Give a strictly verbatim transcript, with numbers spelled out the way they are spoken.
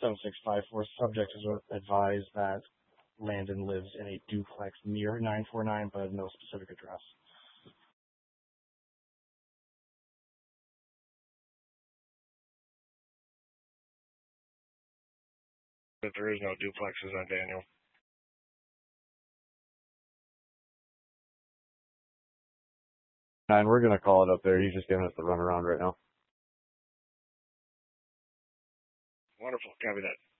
seven six five four, subject is advised that Landon lives in a duplex near nine four nine, but no specific address. But there is no duplexes on Daniel. Nine, we're going to call it up there. He's just giving us the runaround right now. Wonderful. Copy that.